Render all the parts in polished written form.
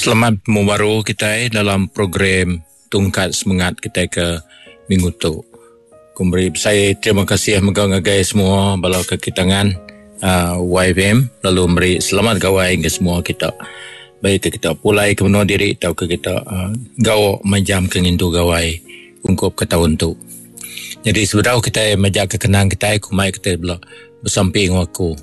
Selamat membaru kita dalam program Tungkat Semangat kita ke minggu tu. Kumberi saya terima kasih mengagai semua balau kekitangan YFM lalu memberi selamat gawai ke semua kita. Baik ke kita pulai ke menua diri atau ke kita gawak majam ke ngintu gawai ungkap ke tahun tu. Jadi sebenarnya kita menjaga kenang kita kumai kita bersamping aku.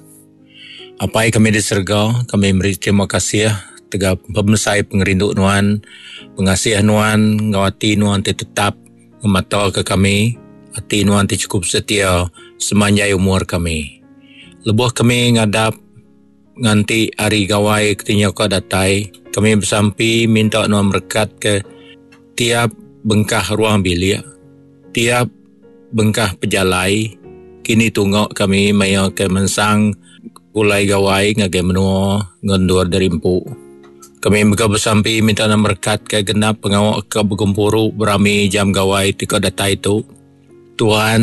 Apa yang kami diserga, kami beri terima kasih tegak pemesai pengerindu nuan, pengasihan nuan, ngawati nuan tetap memata ke kami, hati nuan cukup setia semanjai umur kami. Lebuh kami ngadap nganti hari gawai ketinya kau datai, kami bersampi minta nuan berkat ke tiap bengkah ruang bilik, tiap bengkah pejalai, kini tunggak kami maya ke mensang ulai gawai ngagai menua ngondur dari empu. Kami mereka bersampi minta nak berkat ke genap pengawak ke berkumpuru berami jam gawai tika datai itu. Tuhan,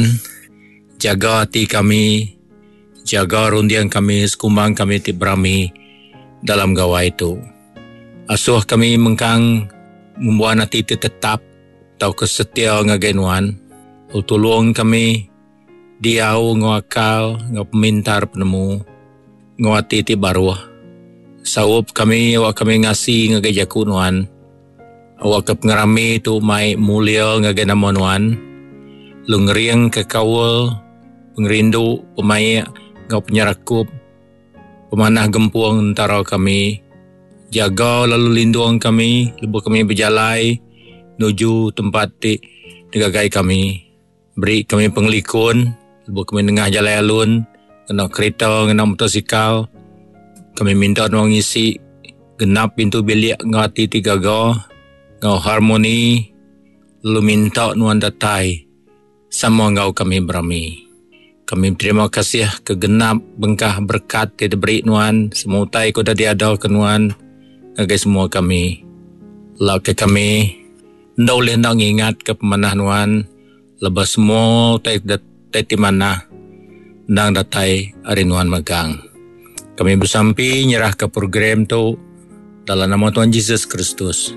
jaga hati kami, jaga rundian kami, sekumbang kami ti berami dalam gawai itu. Asuh kami mengkang membuat hati tetap tau kesetia ngagenuan. Tolong kami diau ngakal ngapemintar penemu ngawati ti baruah. Sawup kami, awak kami ngasih ngagai jaku nuan. Awak ke pengerami tu mai mulia ngagai nama nuan. Lungriang ke kawal, pengerindu, pemai ngau penyarakup, pemanah gempuang antara kami. Jaga lalu linduang kami, lebuh kami berjalai, nuju tempat di negagai kami. Beri kami penglikun, lebuh kami tengah jalan alun, kena kereta, kena motosikal. Kami minta nuang isi genap pintu bilik ngati tiga ga, ngau harmoni, lalu minta nuang datai sama ngau kami berami. Kami terima kasih ke genap bengkah berkat tidak beri nuan, semutai ko dah diada ke nuan, ngagai semua kami. Lau ke kami, ndau boleh nak ingat ke pemanah nuan, lepas semua tai mana, nang datai hari nuan megang. Kami bersampi nyerah ke program tu dalam nama Tuhan Yesus Kristus.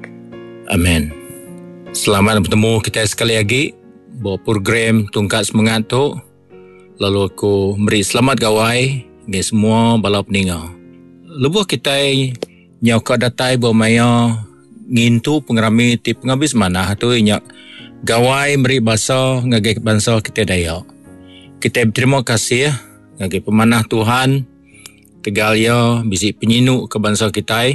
Amin. Selamat bertemu kita sekali lagi bawa program Tungkat Semangat tu. Lalu aku beri selamat gawai ke semua balap peninggal. Lebuh kita nyok datai bawa maya ngintu pengerami ti penghabis mana tu nyok gawai beri bahasa ngagai bangsa kita Dayak. Kita berterima kasih ngagai pemanah Tuhan tegal ya bisi penyinuk ke bangsa kita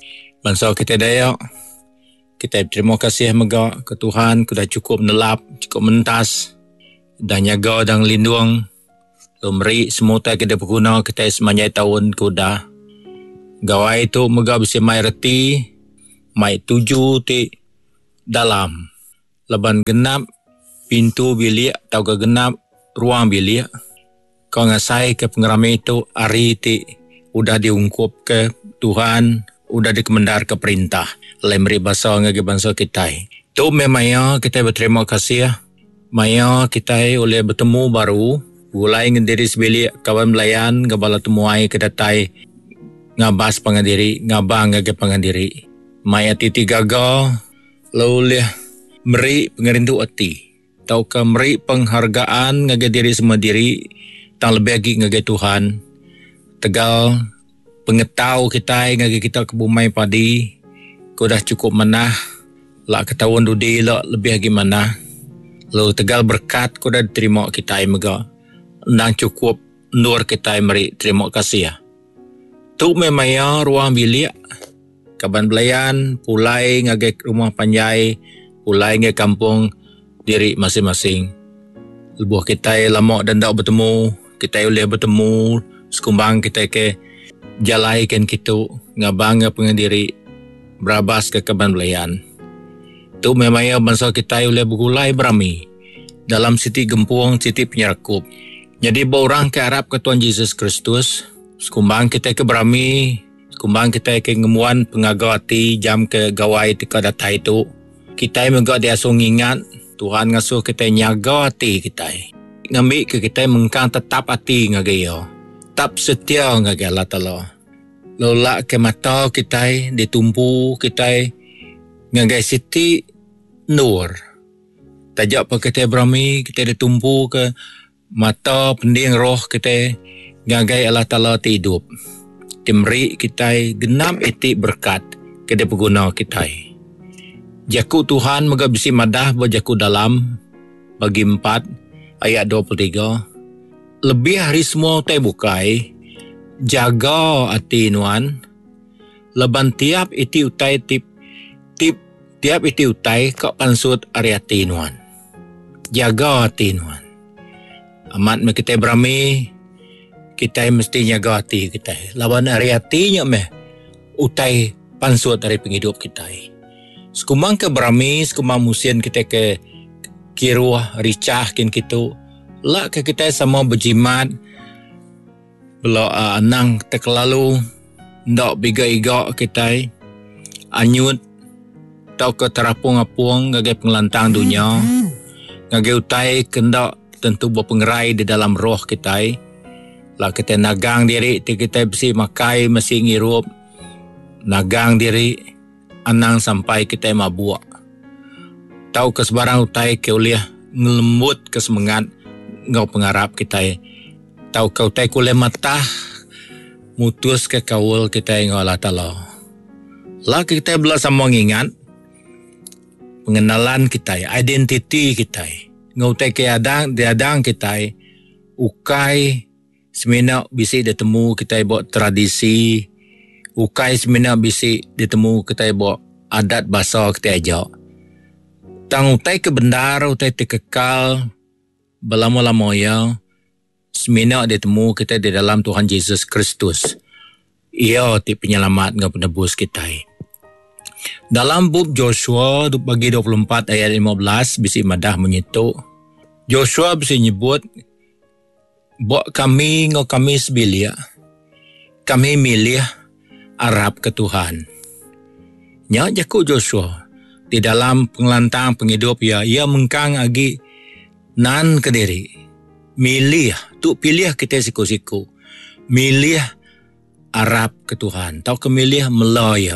Dayak. Kita terima kasih mega ke Tuhan kuda cukup nelap, cukup mentas dan jaga dan lindung memberi semua kita berguna kita semanjai tahun kuda. Gawai itu mega bisi mai reti, mai tuju ti dalam. Leban genap pintu bilik atau ke genap ruang bilik. Kau ngasai ke pengerami itu hari ti udah diungkup ke Tuhan, udah dikemendar ke perintah. Lemri bahasa ngagi bangsa kita. Tu memang kita berterima kasih. Maya kita oleh bertemu baru, mulai ngendiri sebilik kawan belayan, gabala temuai kedatai, ngabas pengandiri, ngabang ngagi pengandiri. Maya titi gagal, lalu meri pengerindu hati. Tau ke meri penghargaan ngagi diri semua diri, tang lebih lagi ngagi Tuhan. Tegal pengetau kita ngagi kita ke bumai padi ko dah cukup manah lak ketahuan dudi lak lebih lagi manah lalu tegal berkat ko dah diterima kita mega ndang cukup nur kita meri terima kasih ya tu memang ruang bilik kaban belayan pulai ngagi rumah panjai pulai ngagi kampung diri masing-masing lebuh kita lama dan dak bertemu kita boleh bertemu sekumbang kita ke jalai kan kita ngabang pengandiri berabas ke kaban belayan. Tu memang bangsa kita boleh bergulai berami dalam siti gempuang, siti penyerakup. Jadi orang ke Arab ke Tuhan Yesus Kristus, sekumbang kita ke berami, sekumbang kita ke ngemuan pengagawati jam ke gawai tika datai itu. Kita juga diasuh ingat Tuhan ngasuh kita nyaga hati kita. Ngambil ke kita mengkang tetap hati ngagayo. Tetap setia ngagay Allah Ta'ala. Lola ke mata kita ditumpu kita ngagai siti nur. Tajak pa kita berami kita ditumpu ke mata pending roh kita ngagai Allah Ta'ala hidup. Timri kita genap iti berkat kita pengguna kita. Jaku Tuhan moga bisi madah bajaku dalam bagi 4 ayat 23. Lebih hari semua utai bukai jaga hati nuan leban tiap iti utai tiap iti utai kau pansut ariati nuan. Jaga hati nuan. Amat me kita berami kita mesti jaga hati kita. Lawan ariatinya meh utai pansut dari penghidup kita. Sekumang ke berami, sekumang musian kita ke kiruah ricah kin kita. Lah ke kita sama berjimat belok anang terkelalu ndak biga-iga kita anyut tau ke terapung-apung ngagai pengelantang dunia ngagai utai kendak tentu berpengerai di dalam roh kita. Lah kita nagang diri kita besi makai mesti ngirup nagang diri anang sampai kita mabuk tau ke sebarang utai ke uliah ngelembut ke semangat ngau pengarap kita. Tau kau tai kule mata mutus ke kaul kita ngau Allah Ta'ala. Lah kita bela sama ngingat pengenalan kita, identiti kita. Ngau tai ke adang kita ukai semena bisi ditemu kita buat tradisi, ukai semena bisi ditemu kita buat adat bahasa kita ajak. Tang utai ke bendar, utai kekal belama-lama ya. Semena ditemu kita di dalam Tuhan Yesus Kristus. Ia ti penyelamat dengan penebus kita. Dalam bab Joshua bagi 24 ayat 15 bisi madah menyitu. Joshua bisi nyebut buat kami ngau kami sebilia. Kami milih Arab ke Tuhan. Nya jaku Joshua di dalam pengelantang penghidup ia mengkang agi nan ke diri. Milih, tu pilih kita siku-siku. Milih Arab ke Tuhan. Tau ke milih Melayu.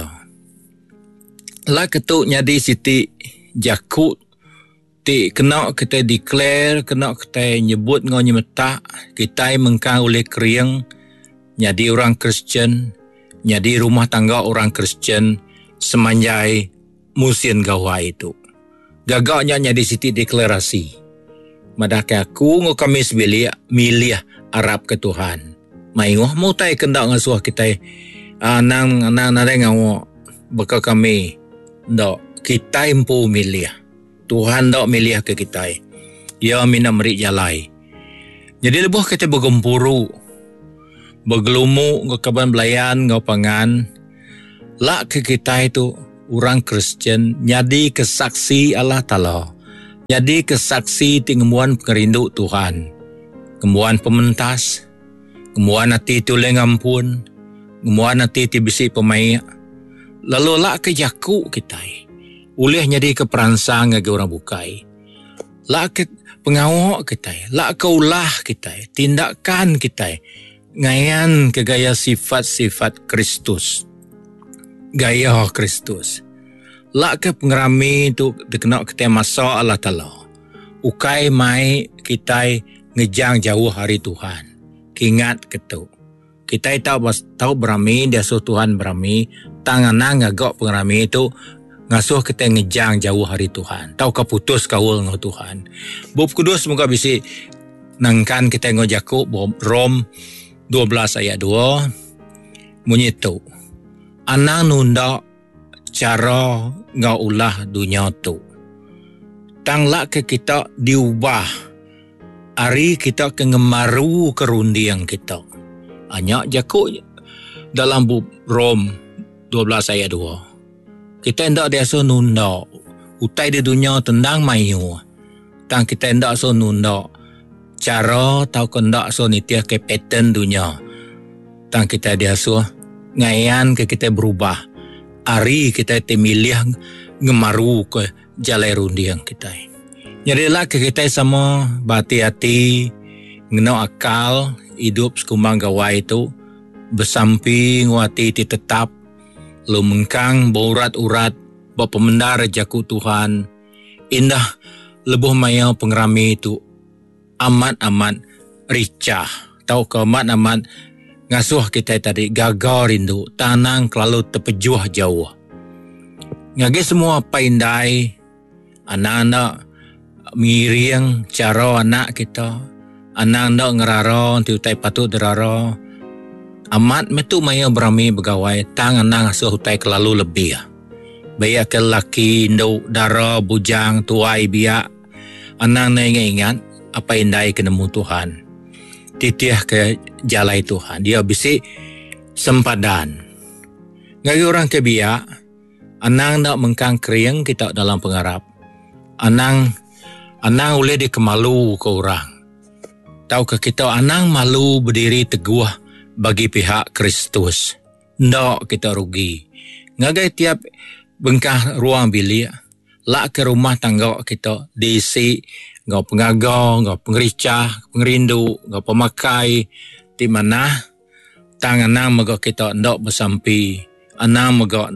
Lah ketuk nyadi siti jakut. Ti kena kita declare, kena kita nyebut ngau nyemetak. Kita mengkang oleh keriang. Nyadi orang Kristian. Nyadi rumah tangga orang Kristian. Semanjai musim gawa itu. Gagaknya nyadi siti deklarasi. Madake aku ngau kami sebilia milih Arab ke Tuhan. Mai ngau mau tai kendak ngasuh kita nang ngau baka kami ndak kita impu milih. Tuhan ndak milih ke kita. Ya mina meri jalai. Jadi lebuh kita bergempuru bergelumu ngau kaban belayan ngau pangan. Lah ke kita itu orang Kristian nyadi kesaksi Allah Ta'ala. Jadi kesaksi tingemuan pengerindu Tuhan. Kemuan pementas. Kemuan hati tuleng ampun. Kemuan hati tibisi pemayak. Lalu lah ke jaku kita. Ulih jadi ke peransang ngagi orang bukai. Lah ke pengawak kita. Lah ke ulah kita. Tindakan kita. Ngayan ke gaya sifat-sifat Kristus. Gaya Kristus. Lah ke pengerami itu dikenal kita masa Allah Ta'ala. Ukai mai kita ngejang jauh hari Tuhan. Kingat ketuk. Kita tahu berami, dia suruh Tuhan berami. Tangan ngagak pengerami itu ngasuh kita ngejang jauh hari Tuhan. Tahu keputus kaul ngau Tuhan. Bab kudus semoga bisa nangkan kita ngojaku Rom 12 ayat 2. Menyitu. Anang nunda cara ngau ulah dunia tu. Tanglah ke kita diubah. Ari kita ke ngemaru kerundiang kita. Hanya jaku dalam bab Rom 12 ayat 2. Kita hendak dia so nunda. Utai di dunia tendang mayu. Tang kita hendak so nunda. Cara tau kendak so nitia ke pattern dunia. Tang kita dia so ngayan ke kita berubah. Ari kita temilih ngemaru ke jalai rundiang kita. Jadilah ke kita sama berhati-hati, ngenau akal, hidup sekumang gawai itu, bersamping wati ti tetap lu mengkang baurat-urat bapemendar jaku Tuhan indah lebuh maya pengrami itu amat-amat ricah tau ke amat-amat ngasuh kita tadi gagal rindu tanang kelalu terpejuah jauh ngage semua paindai anak-anak miring cara anak kita anak-anak ngeraro tiutai patut deraro amat metu maya berami begawai tang anak ngasuh utai kelalu lebih baik ke laki indo dara bujang tuai biak anak na ingat apa indai kenemu Tuhan titiah ke jalai Tuhan dia bisi sempadan ngagi orang ke biak anang nak mengkang kriang kita dalam pengharap anang boleh dikemalu ke orang tahu ke kita anang malu berdiri teguh bagi pihak Kristus ndak kita rugi ngagai tiap bengkah ruang bilik lak ke rumah tangga kita diisi ngau pengagau, ngau pengericah, pengerindu, ngau pemakai di mana tangan maga kita ndak bersampi anang maga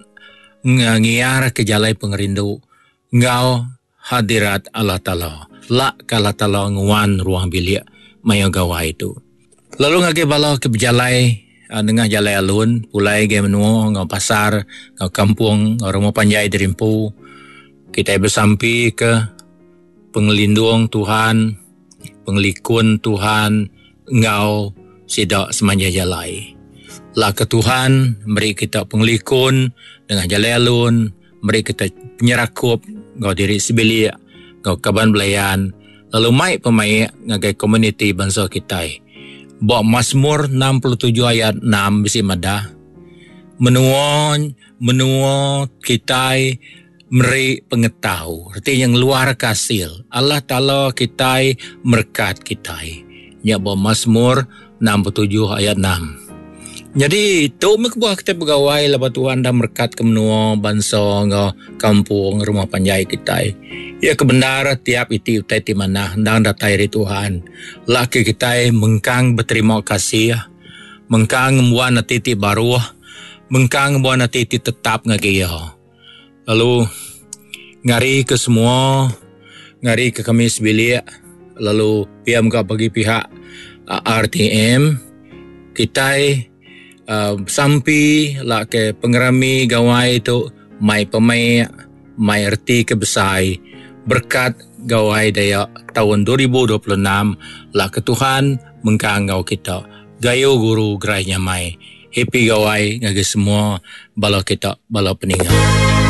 ngiar ke jalai pengerindu ngau hadirat Allah Ta'ala lak ke Allah Ta'ala nguan ruang bilik maya gawai itu lalu ngage bala ke berjalai dengan jalai alun pulai ge menua ngau pasar ngau kampung ngau rumah panjai dirimpu kita bersampi ke pengelindung Tuhan, pengelikun Tuhan, engau sidak semanja jalai. Lah ke Tuhan, beri kita pengelikun dengan jalai alun, beri kita penyerakup, engau diri sibilia, engau kaban belayan, lalu mai pemai ngagai komuniti bangsa kita. Bawa Mazmur 67 ayat 6 bisi madah. Menua kita meri pengetahu, arti yang luar kasil. Allah Ta'ala kita merkat kita. Ya bawa Mazmur 67 ayat 6. Jadi tu mekbuah kita pegawai lepas Tuhan dah merkat ke menua bangsa ngau kampung rumah panjai kita. Ya kebenar tiap iti utai ti mana ndang datai ri Tuhan. Laki kita mengkang berterima kasih, mengkang membuat natiti baru, mengkang membuat natiti tetap ngagaya. Lalu ngari ke semua, ngari ke kami sebilik, lalu pihak muka bagi pihak RTM, kita sampai lah ke pengerami gawai itu, mai pemai, mai erti ke besai, berkat gawai daya tahun 2026, lah ke Tuhan mengkanggau kita, gayo guru gerainya mai, happy gawai ngagi semua, bala kita, bala peninggal.